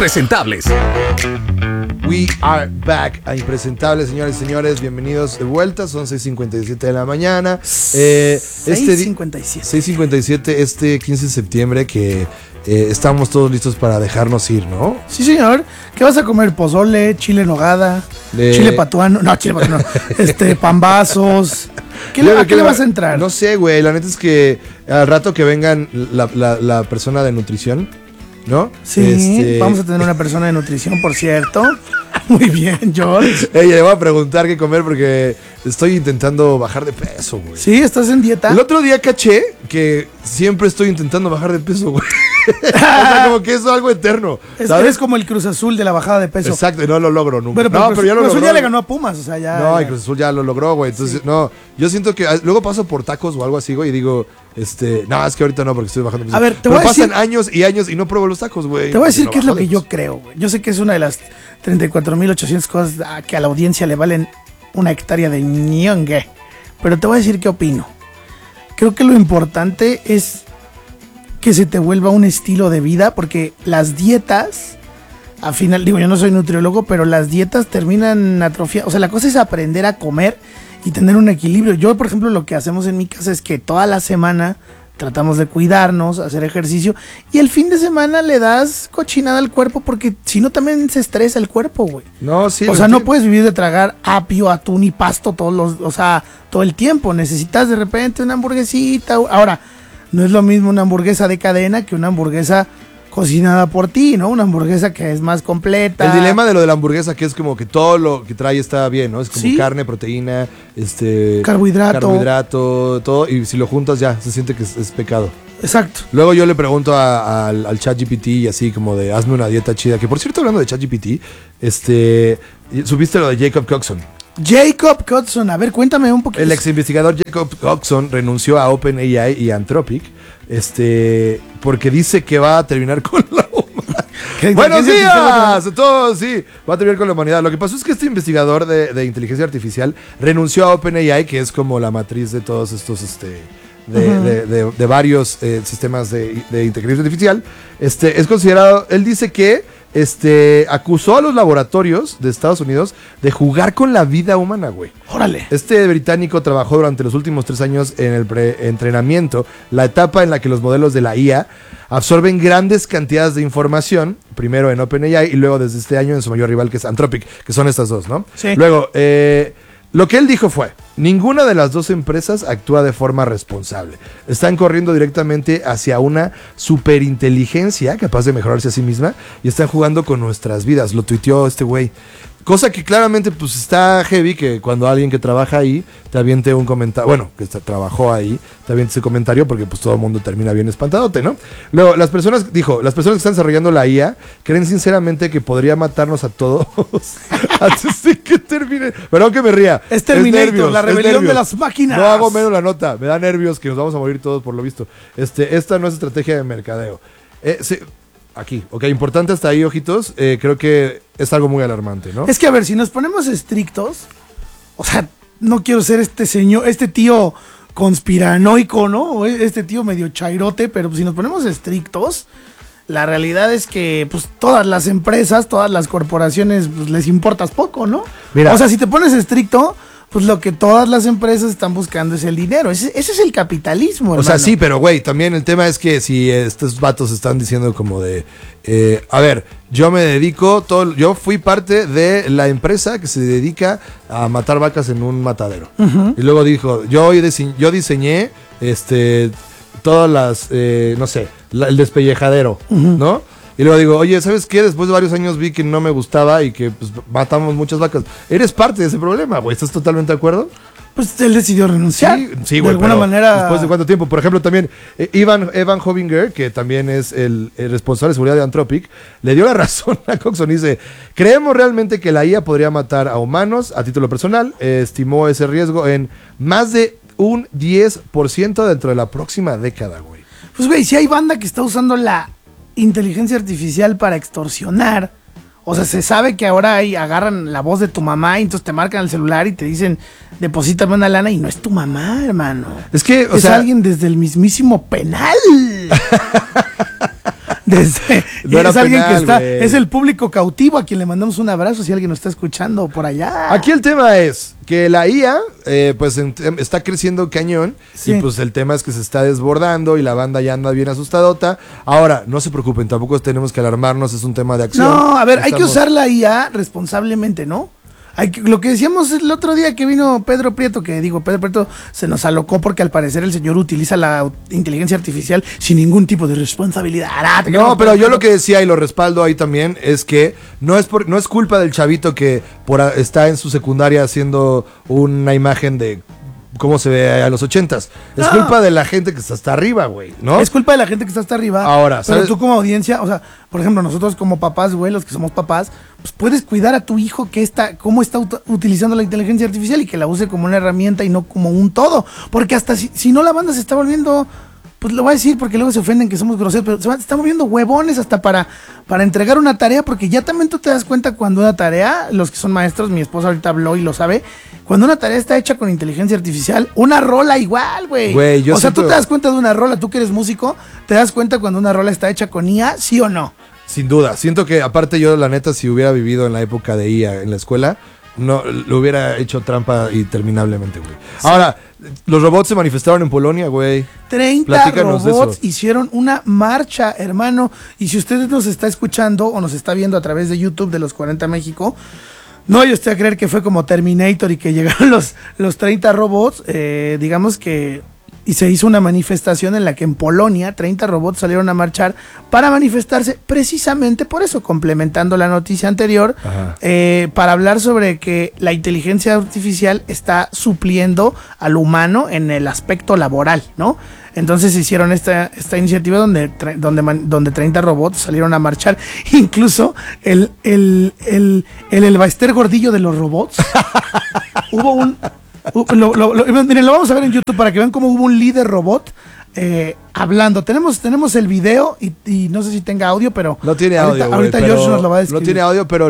Impresentables. We are back a Impresentables, señores y señores. Bienvenidos de vuelta. Son 6:57 de la mañana. 6:57 este 15 de septiembre que estamos todos listos para dejarnos ir, ¿no? Sí, señor. ¿Qué vas a comer? Pozole, chile en nogada, chile patuano. No, chile patuano. Pambazos. ¿A qué le vas a entrar? No sé, güey. La neta es que al rato que vengan la persona de nutrición, ¿no? Sí, vamos a tener una persona de nutrición, por cierto. Muy bien, George. Le voy a preguntar qué comer porque estoy intentando bajar de peso, güey. ¿Sí? ¿Estás en dieta? El otro día caché que siempre estoy intentando bajar de peso, güey. O sea, como que es algo eterno. Eres como el Cruz Azul de la bajada de peso. Exacto, y no lo logro nunca. Pero ya lo logró. Cruz Azul ya le ganó a Pumas, o sea, ya. No, y Cruz Azul ya lo logró, güey. Entonces, sí. No, yo siento que luego paso por tacos o algo así, güey, y digo, no, es que ahorita no, porque estoy bajando peso. A ver, pero pasan años y años y no pruebo los tacos, güey. Te voy a decir qué es lo que yo creo, güey. Yo sé que es una de las 34,800 cosas que a la audiencia le valen una hectárea de ñongue. Pero te voy a decir qué opino. Creo que lo importante es que se te vuelva un estilo de vida, porque las dietas, al final, digo, yo no soy nutriólogo, pero las dietas terminan atrofiadas. O sea, la cosa es aprender a comer y tener un equilibrio. Yo, por ejemplo, lo que hacemos en mi casa es que toda la semana tratamos de cuidarnos, hacer ejercicio, y el fin de semana le das cochinada al cuerpo, porque si no también se estresa el cuerpo, güey. No, sí. O sea, no puedes vivir de tragar apio, atún y pasto todo el tiempo. Necesitas de repente una hamburguesita. Ahora, no es lo mismo una hamburguesa de cadena que una hamburguesa cocinada por ti, ¿no? Una hamburguesa que es más completa. El dilema de lo de la hamburguesa, que es como que todo lo que trae está bien, ¿no? Es como ¿sí? Carne, proteína, carbohidrato, todo, y si lo juntas ya, se siente que es pecado. Exacto. Luego yo le pregunto al ChatGPT y así como de, hazme una dieta chida, que por cierto, hablando de ChatGPT, subiste lo de Jacob Coxon. Jacob Coxon, a ver, cuéntame un poquito. El ex investigador Jacob Coxon renunció a OpenAI y Anthropic, porque dice que va a terminar con la humanidad. ¡Buenos días! Todos, sí, va a terminar con la humanidad. Lo que pasó es que este investigador de inteligencia artificial renunció a OpenAI, que es como la matriz de todos estos, de varios sistemas de inteligencia artificial. Es considerado, él dice que acusó a los laboratorios de Estados Unidos de jugar con la vida humana, güey. ¡Órale! Este británico trabajó durante los últimos 3 años en el preentrenamiento, la etapa en la que los modelos de la IA absorben grandes cantidades de información, primero en OpenAI y luego desde este año en su mayor rival, que es Anthropic, que son estas dos, ¿no? Sí. Luego, lo que él dijo fue, ninguna de las dos empresas actúa de forma responsable. Están corriendo directamente hacia una superinteligencia capaz de mejorarse a sí misma y están jugando con nuestras vidas. Lo tuiteó este güey. Cosa que claramente pues está heavy, que cuando alguien que trabaja ahí te aviente un comentario, bueno, que trabajó ahí, te aviente ese comentario porque pues todo el mundo termina bien espantadote, ¿no? Luego, las personas que están desarrollando la IA creen sinceramente que podría matarnos a todos antes de que termine. Perdón que me ría. Es Terminator, la rebelión de las máquinas. No hago menos la nota, me da nervios que nos vamos a morir todos por lo visto. Esta no es estrategia de mercadeo. Sí. Aquí, ok, importante hasta ahí, ojitos. Creo que es algo muy alarmante, ¿no? Es que, a ver, si nos ponemos estrictos, o sea, no quiero ser este tío conspiranoico, ¿no? Este tío medio chairote, pero si nos ponemos estrictos, la realidad es que, pues, todas las empresas, todas las corporaciones, pues, les importas poco, ¿no? Mira. O sea, si te pones estricto, pues lo que todas las empresas están buscando es el dinero. Ese es el capitalismo, hermano. O sea, sí, pero güey, también el tema es que si estos vatos están diciendo como de, a ver, yo fui parte de la empresa que se dedica a matar vacas en un matadero. Uh-huh. Y luego dijo, yo diseñé todas las, no sé, el despellejadero, uh-huh. ¿no? Y luego digo, oye, ¿sabes qué? Después de varios años vi que no me gustaba y que pues, matamos muchas vacas. Eres parte de ese problema, güey. ¿Estás totalmente de acuerdo? Pues él decidió renunciar. Sí, güey. De alguna manera. ¿Después de cuánto tiempo? Por ejemplo, también Evan Hovinger, que también es el responsable de seguridad de Anthropic, le dio la razón a Coxon. Dice, creemos realmente que la IA podría matar a humanos a título personal. Estimó ese riesgo en más de un 10% dentro de la próxima década, güey. Pues, güey, si hay banda que está usando la inteligencia artificial para extorsionar. O sea, se sabe que ahora agarran la voz de tu mamá y entonces te marcan el celular y te dicen, deposítame una lana, y no es tu mamá, hermano. Es que, es alguien desde el mismísimo penal. No era es alguien penal, que está, güey. es el público cautivo a quien le mandamos un abrazo si alguien nos está escuchando por allá. Aquí el tema es que la IA pues está creciendo cañón Sí. y pues el tema es que se está desbordando y la banda ya anda bien asustadota. Ahora, no se preocupen, tampoco tenemos que alarmarnos, es un tema de acción. No, a ver, hay que Estamos- usar la IA responsablemente, ¿no? Lo que decíamos el otro día que vino Pedro Prieto, Pedro Prieto se nos alocó porque al parecer el señor utiliza la inteligencia artificial sin ningún tipo de responsabilidad. No, pero yo lo que decía y lo respaldo ahí también es que no es culpa del chavito que está en su secundaria haciendo una imagen de cómo se ve a los 80s. Es No. culpa de la gente que está hasta arriba, güey, ¿no? Es culpa de la gente que está hasta arriba. Ahora, pero ¿sabes? tú como audiencia, o sea, por ejemplo, nosotros como papás, güey, los que somos papás, pues puedes cuidar a tu hijo cómo está utilizando la inteligencia artificial y que la use como una herramienta y no como un todo. Porque hasta si no la banda se está volviendo, pues lo voy a decir porque luego se ofenden que somos groseros, pero se están volviendo huevones hasta para entregar una tarea, porque ya también tú te das cuenta cuando una tarea, los que son maestros, mi esposa ahorita habló y lo sabe, cuando una tarea está hecha con inteligencia artificial, una rola igual, güey. Güey, yo O sea, tú siento- te das cuenta de una rola, tú que eres músico, te das cuenta cuando una rola está hecha con IA, sí o no. Sin duda, siento que aparte yo la neta si hubiera vivido en la época de IA en la escuela, no lo hubiera hecho trampa interminablemente, güey. Ahora, los robots se manifestaron en Polonia, güey. 30 Platícanos de robots eso. hicieron una marcha, hermano. Y si usted nos está escuchando o nos está viendo a través de YouTube de los 40 México, no vaya usted a creer que fue como Terminator y que llegaron los 30 robots. Digamos que... Y se hizo una manifestación en la que en Polonia 30 robots salieron a marchar para manifestarse precisamente por eso, complementando la noticia anterior, Ajá. para hablar sobre que la inteligencia artificial está supliendo al humano en el aspecto laboral, ¿no? Entonces hicieron esta iniciativa donde 30 robots salieron a marchar. Incluso el Elbaester gordillo de los robots. Hubo un... miren, lo vamos a ver en YouTube para que vean cómo hubo un líder robot hablando. Tenemos el video y no sé si tenga audio, pero No tiene audio, güey, ahorita pero- George nos lo va a describir. No tiene audio, pero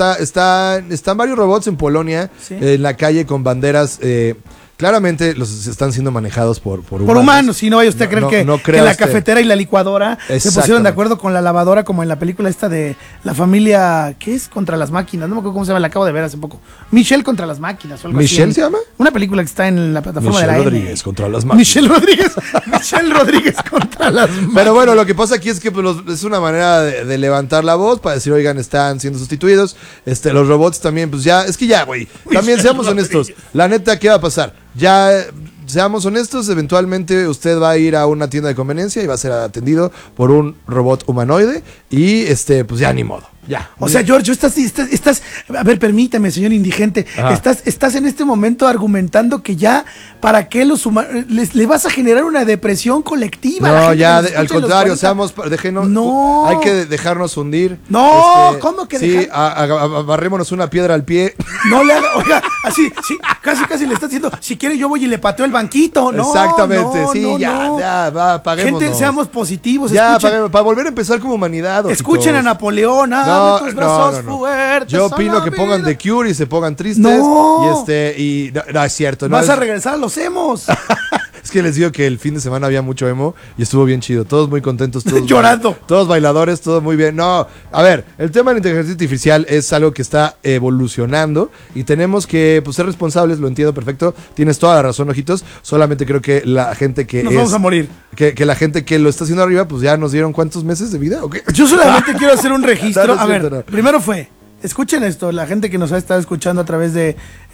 están varios robots en Polonia, Sí. en la calle con banderas. Claramente los están siendo manejados por Por humanos, si no vaya usted a creer que crea la usted. cafetera y la licuadora se pusieron Exactamente. de acuerdo con la lavadora, como en la película esta de la familia, ¿qué es? Contra las máquinas, no me acuerdo cómo se llama, la acabo de ver hace poco. Michelle contra las máquinas o algo así. ¿Michelle se llama? Una película que está en la plataforma Michelle de la N. Rodríguez contra las máquinas. Michelle Rodríguez contra las máquinas. Pero bueno, lo que pasa aquí es que pues, es una manera de levantar la voz para decir, oigan, están siendo sustituidos. Los robots también, pues ya, es que ya, güey. También seamos honestos. La neta, ¿qué va a pasar? Ya, seamos honestos, eventualmente usted va a ir a una tienda de conveniencia y va a ser atendido por un robot humanoide y pues ya ni modo. Ya. O sea, Giorgio, estás, a ver, permítame, señor indigente, Ajá. estás en este momento argumentando que ya, ¿para qué los humanos, le vas a generar una depresión colectiva? a la No, gente ya, que nos al escucha en los contrario, 40? déjenos, No. hay que dejarnos hundir. No, ¿cómo que sí, dejar? barrémonos una piedra al pie. No le haga, oiga, así, sí, casi le está diciendo, si quiere yo voy y le pateo el banquito. No, Exactamente, no, sí, no, ya, no. ya, va, apaguémonos. Gente, seamos positivos, Ya, escuchen, para volver a empezar como humanidad. ojitos. escuchen a Napoleón, abre tus brazos no. fuertes. Yo a opino la que pongan vida. The Cure y se pongan tristes. No. Y no, es cierto. No, Vas es, a regresar a los emos. es que les digo que el fin de semana había mucho emo y estuvo bien chido. Todos muy contentos, todos Llorando. Todos bailadores, todo muy bien. No, a ver, el tema de la inteligencia artificial es algo que está evolucionando y tenemos que pues, ser responsables, lo entiendo perfecto. Tienes toda la razón, ojitos. Solamente creo que la gente que Nos vamos a morir. que la gente que lo está haciendo arriba, pues ya nos dieron cuántos meses de vida, ¿o qué? Yo solamente quiero hacer un registro. No, no es A ver, cierto, no. primero fue, escuchen esto, la gente que nos ha estado escuchando a través de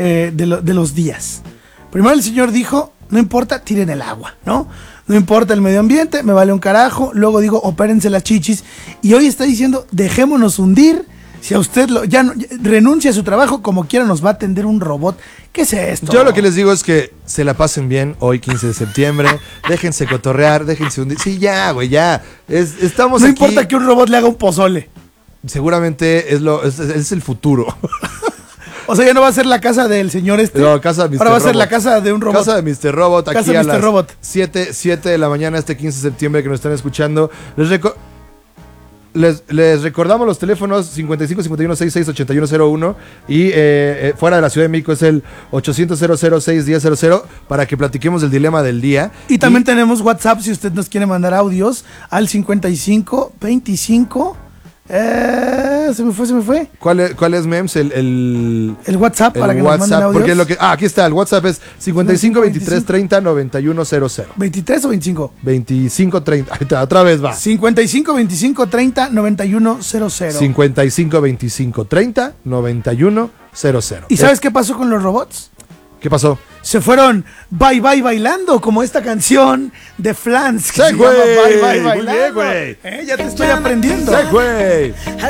los días. Primero el señor dijo, no importa, tiren el agua, ¿no? No importa el medio ambiente, me vale un carajo. Luego digo, opérense las chichis. Y hoy está diciendo, dejémonos hundir. Si a usted ya renuncia a su trabajo, como quiera nos va a atender un robot. ¿Qué es esto? Yo lo que les digo es que se la pasen bien hoy 15 de septiembre, déjense cotorrear, déjense hundir. Sí, ya, güey, ya. Estamos No aquí. importa que un robot le haga un pozole. Seguramente es el futuro. O sea, ya no va a ser la casa del señor No, casa de Mr. Ahora va a ser Robot. la casa de un robot. Casa de Mr. Robot, aquí Casa de a Mr. las Robot. 7 de la mañana este 15 de septiembre que nos están escuchando. Les recordamos los teléfonos 55 51 66 8101 y fuera de la Ciudad de México es el 800 006 1000 para que platiquemos del dilema del día. Y también tenemos WhatsApp si usted nos quiere mandar audios al 55 25. Se me fue. ¿Cuál es, Mems? El WhatsApp para que WhatsApp, nos manden audios. porque aquí está, el WhatsApp es 55 23 30 91 00. ¿23 o 25? 25 30. Ahí está, otra vez va. 55 25 30 91 00. 55 25 30 91 00. ¿Y sabes qué pasó con los robots? ¿Qué pasó? Se fueron bye bye bailando, como esta canción de Flans que sí, se llama Bye Bye Muy bien, Bailando. güey. Ya te estoy aprendiendo. Sí, güey.